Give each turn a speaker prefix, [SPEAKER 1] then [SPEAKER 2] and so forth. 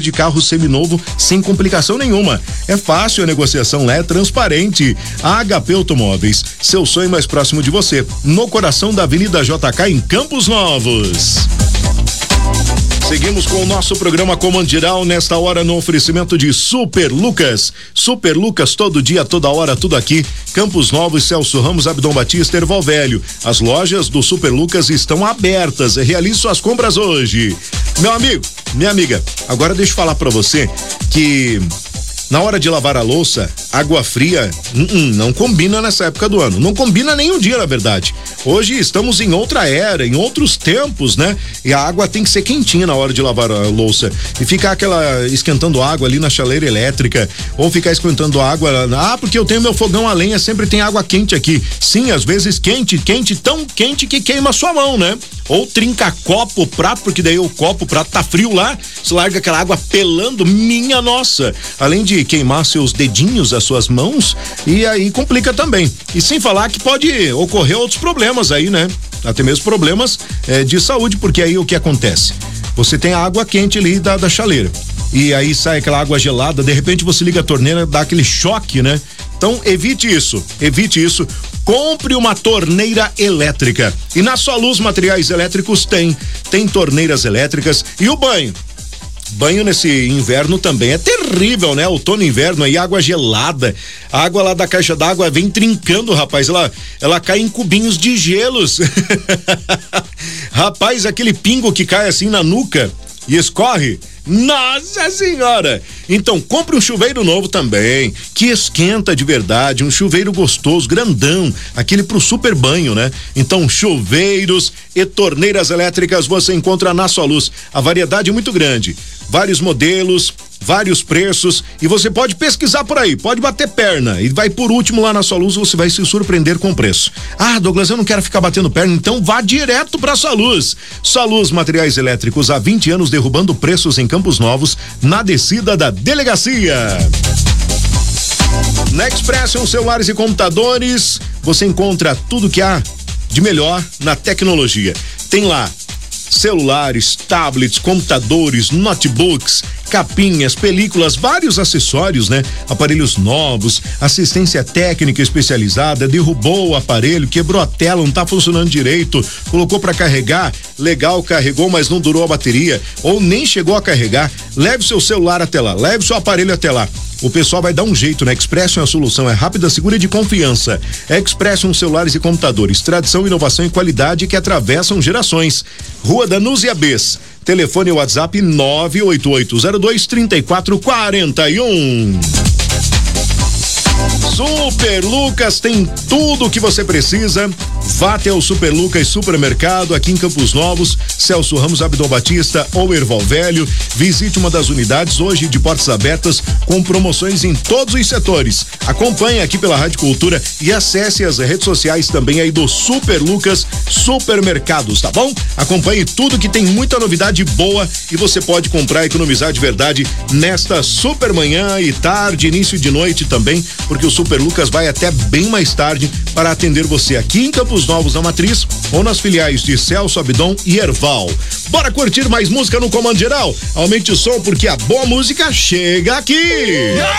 [SPEAKER 1] de carro seminovo sem complicação nenhuma. É fácil, a negociação lá é transparente. A HP Automóveis, seu sonho mais próximo de você, no coração da Avenida JK em Campos Novos. Seguimos com o nosso programa Comandiral nesta hora no oferecimento de Super Lucas. Super Lucas, todo dia, toda hora, tudo aqui. Campos Novos, Celso Ramos, Abdon Batista, Erval Velho. As lojas do Super Lucas estão abertas. Realize suas compras hoje. Meu amigo, minha amiga, agora deixa eu falar pra você que na hora de lavar a louça, água fria não combina nessa época do ano. Não combina nem um dia, na verdade. Hoje estamos em outra era, em outros tempos, né? E a água tem que ser quentinha na hora de lavar a louça. E ficar esquentando água ali na chaleira elétrica, ou ficar esquentando água, porque eu tenho meu fogão a lenha, sempre tem água quente aqui. Sim, às vezes quente, tão quente que queima a sua mão, né? Ou trinca copo, prato, porque daí o prato tá frio lá, você larga aquela água pelando, minha nossa. Além de queimar seus dedinhos, as suas mãos, e aí complica também. E sem falar que pode ocorrer outros problemas aí, né? Até mesmo problemas de saúde, porque aí o que acontece? Você tem a água quente ali da chaleira, e aí sai aquela água gelada, de repente você liga a torneira, dá aquele choque, né? Então evite isso. Compre uma torneira elétrica. E na Soluz Materiais Elétricos tem torneiras elétricas. E o banho nesse inverno também é terrível, né? Outono e inverno aí, água gelada, a água lá da caixa d'água vem trincando, rapaz, ela cai em cubinhos de gelos. Rapaz, aquele pingo que cai assim na nuca e escorre, nossa senhora! Então compre um chuveiro novo também, que esquenta de verdade, um chuveiro gostoso, grandão, aquele pro super banho, né? Então chuveiros e torneiras elétricas você encontra na Soluz. A variedade é muito grande, vários modelos, vários preços, e você pode pesquisar por aí, pode bater perna e vai por último lá na Soluz, você vai se surpreender com o preço. Ah, Douglas, eu não quero ficar batendo perna, então vá direto pra Soluz. Soluz Materiais Elétricos, há 20 anos derrubando preços em Campos Novos, na descida da delegacia. Na Expression Celulares e Computadores, você encontra tudo que há de melhor na tecnologia. Tem lá celulares, tablets, computadores, notebooks, capinhas, películas, vários acessórios, né? Aparelhos novos, assistência técnica especializada, derrubou o aparelho, quebrou a tela, não tá funcionando direito, colocou para carregar, legal, carregou, mas não durou a bateria, ou nem chegou a carregar, leve seu celular até lá, leve seu aparelho até lá. O pessoal vai dar um jeito, né? Expression, a solução é rápida, segura e de confiança. Expression Celulares e Computadores, tradição, inovação e qualidade que atravessam gerações. Rua Danúzia Bess. Telefone e WhatsApp 98802-3441. Super Lucas tem tudo o que você precisa. Vá até o Super Lucas Supermercado aqui em Campos Novos, Celso Ramos, Abdon Batista ou Erval Velho. Visite uma das unidades hoje de portas abertas com promoções em todos os setores. Acompanhe aqui pela Rádio Cultura e acesse as redes sociais também aí do Super Lucas Supermercados, tá bom? Acompanhe tudo que tem muita novidade boa e você pode comprar e economizar de verdade nesta super manhã e tarde, início de noite também, porque o Super Lucas vai até bem mais tarde para atender você aqui em Campos Novos, na Matriz, ou nas filiais de Celso, Abdon e Erval. Bora curtir mais música no Comando Geral? Aumente o som porque a boa música chega aqui!